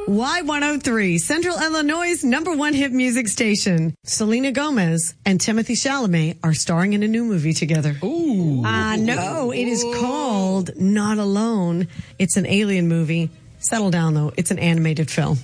Y103, Central Illinois' #1 hit music station. Selena Gomez and Timothée Chalamet are starring in a new movie together. Ooh. No, it is called Not Alone. It's an alien movie. Settle down, though. It's an animated film.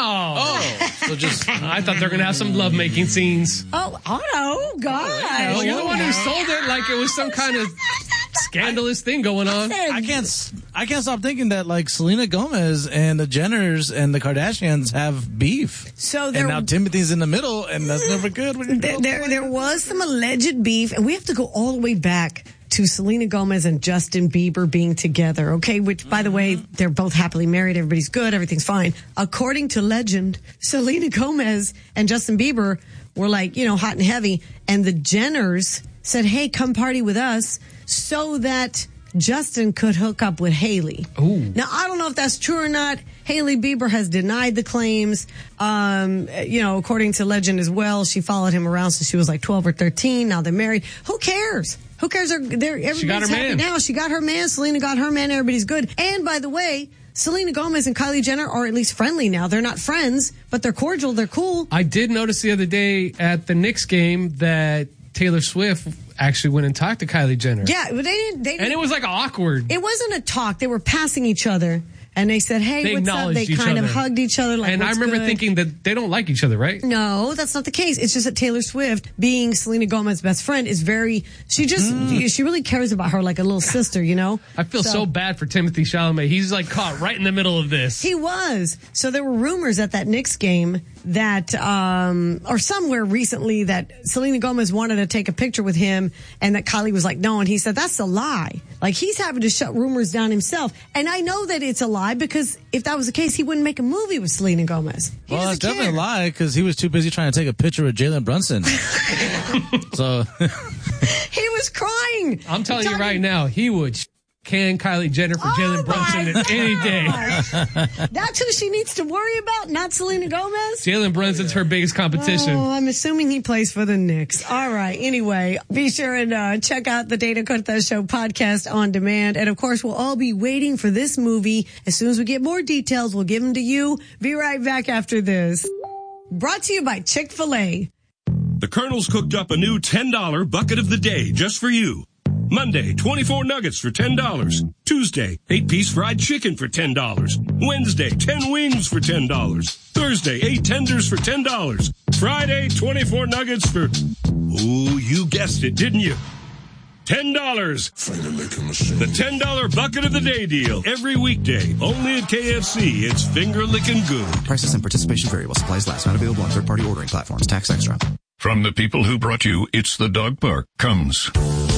So just, I thought they were going to have some lovemaking scenes. Oh, God. Well, you're the one who sold it like it was some kind of scandalous thing going on. I can't stop thinking that like Selena Gomez and the Jenners and the Kardashians have beef. So and now Timothy's in the middle, and that's never good. There was some alleged beef, and we have to go all the way back to Selena Gomez and Justin Bieber being together, okay? Which, by the way, they're both happily married. Everybody's good. Everything's fine. According to legend, Selena Gomez and Justin Bieber were like, hot and heavy. And the Jenners said, hey, come party with us so that Justin could hook up with Hailey. Ooh. Now, I don't know if that's true or not. Hailey Bieber has denied the claims. According to legend as well, she followed him around since she was like 12 or 13. Now they're married. Who cares? Who cares? Everybody's she got her happy man. now. She got her man. Selena got her man. Everybody's good. And by the way, Selena Gomez and Kylie Jenner are at least friendly now. They're not friends, but they're cordial. They're cool. I did notice the other day at the Knicks game that Taylor Swift actually went and talked to Kylie Jenner. Yeah, but they didn't. And it was like awkward. It wasn't a talk. They were passing each other. And they said, hey, They what's up? They acknowledged each kind of other. hugged each other like, and I what's remember good? thinking that they don't like each other, right? No, that's not the case. It's just that Taylor Swift, being Selena Gomez's best friend, is she really cares about her like a little sister, I feel so bad for Timothée Chalamet. He's like caught right in the middle of this. He was. So there were rumors at that Knicks game that, or somewhere recently, that Selena Gomez wanted to take a picture with him and that Kylie was like, no. And he said, that's a lie. Like, he's having to shut rumors down himself. And I know that it's a lie because if that was the case, he wouldn't make a movie with Selena Gomez. Well, that's definitely a lie because he was too busy trying to take a picture with Jalen Brunson. So he was crying. I'm telling you right now, he would can Kylie Jenner for Jalen Brunson any day. That's who she needs to worry about, not Selena Gomez? Jalen Brunson's her biggest competition. Oh, I'm assuming he plays for the Knicks. All right. Anyway, be sure and check out the Dana Cortez Show podcast on demand. And, of course, we'll all be waiting for this movie. As soon as we get more details, we'll give them to you. Be right back after this. Brought to you by Chick-fil-A. The Colonel's cooked up a new $10 bucket of the day just for you. Monday, 24 nuggets for $10. Tuesday, 8-piece fried chicken for $10. Wednesday, 10 wings for $10. Thursday, 8 tenders for $10. Friday, 24 nuggets for, oh, you guessed it, didn't you? $10. The $10 bucket of the day deal. Every weekday, only at KFC. It's finger licking good. Prices and participation vary while supplies last. Not available on third-party ordering platforms. Tax extra. From the people who brought you It's the Dog Park comes